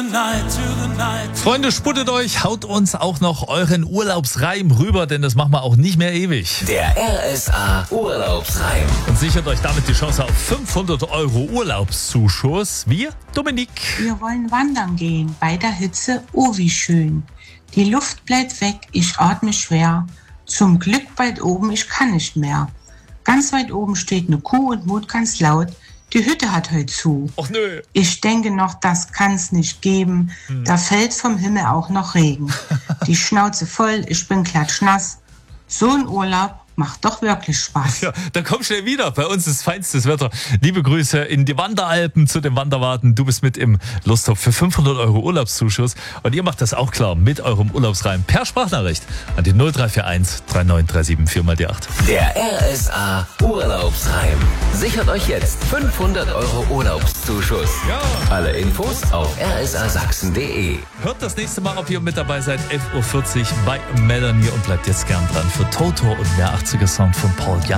Freunde, sputtet euch, haut uns auch noch euren Urlaubsreim rüber, denn das machen wir auch nicht mehr ewig. Der RSA Urlaubsreim. Und sichert euch damit die Chance auf 500 € Urlaubszuschuss. Wir, Dominik. Wir wollen wandern gehen, bei der Hitze, oh wie schön. Die Luft bleibt weg, ich atme schwer. Zum Glück bald oben, ich kann nicht mehr. Ganz weit oben steht eine Kuh und mut ganz laut, die Hütte hat heute zu. Ach nö. Ich denke noch, das kann's nicht geben. Da fällt vom Himmel auch noch Regen. Die Schnauze voll, ich bin klatschnass. So ein Urlaub macht doch wirklich Spaß. Ja, dann komm schnell wieder. Bei uns ist feinstes Wetter. Liebe Grüße in die Wanderalpen zu den Wanderwarten. Du bist mit im Lostopf für 500 € Urlaubszuschuss. Und ihr macht das auch klar mit eurem Urlaubsreim per Sprachnachricht an die 0341 3937 4 die 8. Der RSA Urlaubsreim. Sichert euch jetzt 500 € Urlaubszuschuss. Ja. Alle Infos auf rsasachsen.de. Hört das nächste Mal, ob ihr mit dabei seid, 11.40 Uhr bei Melanie und bleibt jetzt gern dran für Toto und mehr 80er Sound von Paul Young.